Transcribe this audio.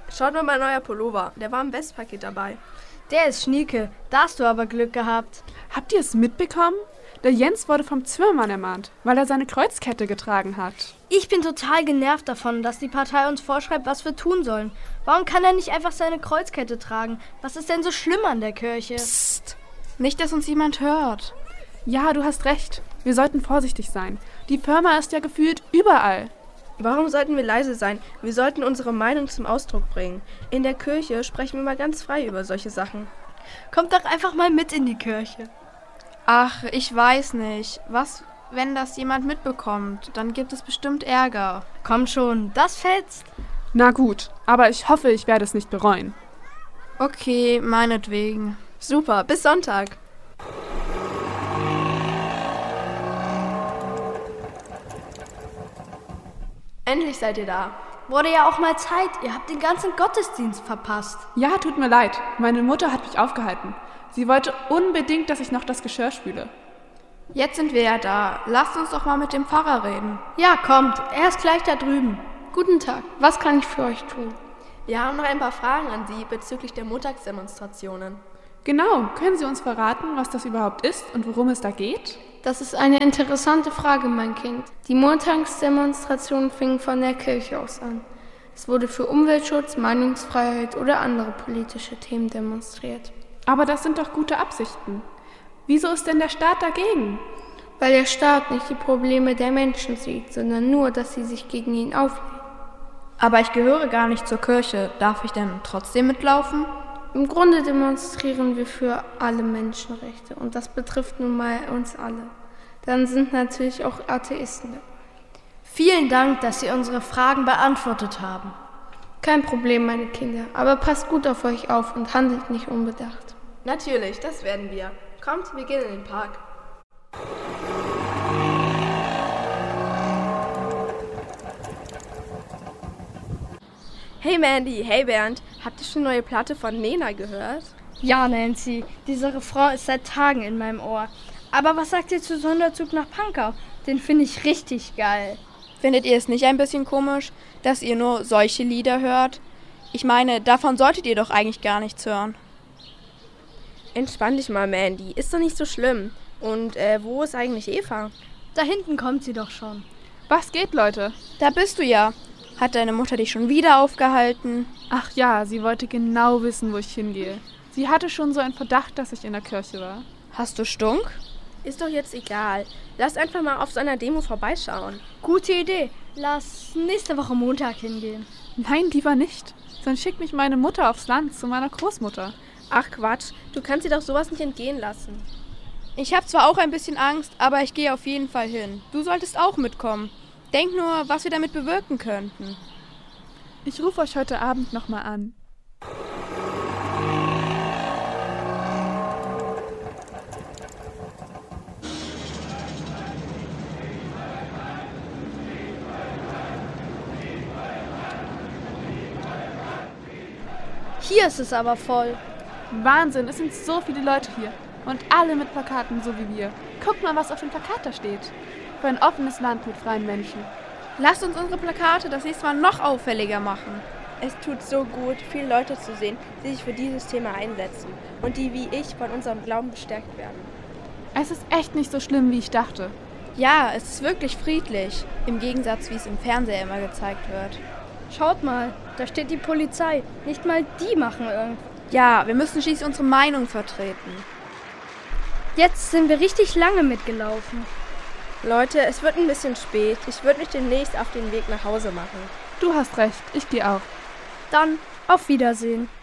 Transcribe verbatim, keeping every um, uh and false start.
Schaut mal, mein neuer Pullover. Der war im Westpaket dabei. Der ist schnieke. Da hast du aber Glück gehabt. Habt ihr es mitbekommen? Der Jens wurde vom Zimmermann ermahnt, weil er seine Kreuzkette getragen hat. Ich bin total genervt davon, dass die Partei uns vorschreibt, was wir tun sollen. Warum kann er nicht einfach seine Kreuzkette tragen? Was ist denn so schlimm an der Kirche? Psst. Nicht, dass uns jemand hört. Ja, du hast recht. Wir sollten vorsichtig sein. Die Firma ist ja gefühlt überall. Warum sollten wir leise sein? Wir sollten unsere Meinung zum Ausdruck bringen. In der Kirche sprechen wir mal ganz frei über solche Sachen. Kommt doch einfach mal mit in die Kirche. Ach, ich weiß nicht. Was, wenn das jemand mitbekommt? Dann gibt es bestimmt Ärger. Komm schon, das fetzt. Na gut, aber ich hoffe, ich werde es nicht bereuen. Okay, meinetwegen. Super, bis Sonntag. Endlich seid ihr da. Wurde ja auch mal Zeit. Ihr habt den ganzen Gottesdienst verpasst. Ja, tut mir leid. Meine Mutter hat mich aufgehalten. Sie wollte unbedingt, dass ich noch das Geschirr spüle. Jetzt sind wir ja da. Lasst uns doch mal mit dem Pfarrer reden. Ja, kommt. Er ist gleich da drüben. Guten Tag. Was kann ich für euch tun? Wir haben noch ein paar Fragen an Sie bezüglich der Montagsdemonstrationen. Genau. Können Sie uns verraten, was das überhaupt ist und worum es da geht? Das ist eine interessante Frage, mein Kind. Die Montagsdemonstrationen fingen von der Kirche aus an. Es wurde für Umweltschutz, Meinungsfreiheit oder andere politische Themen demonstriert. Aber das sind doch gute Absichten. Wieso ist denn der Staat dagegen? Weil der Staat nicht die Probleme der Menschen sieht, sondern nur, dass sie sich gegen ihn auflehnen. Aber ich gehöre gar nicht zur Kirche. Darf ich denn trotzdem mitlaufen? Im Grunde demonstrieren wir für alle Menschenrechte und das betrifft nun mal uns alle. Dann sind natürlich auch Atheisten dabei. Vielen Dank, dass Sie unsere Fragen beantwortet haben. Kein Problem, meine Kinder, aber passt gut auf euch auf und handelt nicht unbedacht. Natürlich, das werden wir. Kommt, wir gehen in den Park. Hey Mandy, hey Bernd, habt ihr schon eine neue Platte von Nena gehört? Ja, Nancy, dieser Refrain ist seit Tagen in meinem Ohr. Aber was sagt ihr zu Sonderzug nach Pankow? Den finde ich richtig geil. Findet ihr es nicht ein bisschen komisch, dass ihr nur solche Lieder hört? Ich meine, davon solltet ihr doch eigentlich gar nichts hören. Entspann dich mal, Mandy, ist doch nicht so schlimm. Und äh, wo ist eigentlich Eva? Da hinten kommt sie doch schon. Was geht, Leute? Da bist du ja. Hat deine Mutter dich schon wieder aufgehalten? Ach ja, sie wollte genau wissen, wo ich hingehe. Sie hatte schon so einen Verdacht, dass ich in der Kirche war. Hast du Stunk? Ist doch jetzt egal. Lass einfach mal auf so einer Demo vorbeischauen. Gute Idee. Lass nächste Woche Montag hingehen. Nein, lieber nicht. Sonst schickt mich meine Mutter aufs Land zu meiner Großmutter. Ach Quatsch, du kannst dir doch sowas nicht entgehen lassen. Ich habe zwar auch ein bisschen Angst, aber ich gehe auf jeden Fall hin. Du solltest auch mitkommen. Denk nur, was wir damit bewirken könnten. Ich rufe euch heute Abend nochmal an. Hier ist es aber voll. Wahnsinn, es sind so viele Leute hier. Und alle mit Plakaten, so wie wir. Guckt mal, was auf dem Plakat da steht. Für ein offenes Land mit freien Menschen. Lasst uns unsere Plakate das nächste Mal noch auffälliger machen. Es tut so gut, viele Leute zu sehen, die sich für dieses Thema einsetzen und die wie ich von unserem Glauben bestärkt werden. Es ist echt nicht so schlimm, wie ich dachte. Ja, es ist wirklich friedlich, im Gegensatz, wie es im Fernseher immer gezeigt wird. Schaut mal, da steht die Polizei. Nicht mal die machen irgendwas. Ja, wir müssen schließlich unsere Meinung vertreten. Jetzt sind wir richtig lange mitgelaufen. Leute, es wird ein bisschen spät. Ich würde mich demnächst auf den Weg nach Hause machen. Du hast recht, ich gehe auch. Dann auf Wiedersehen.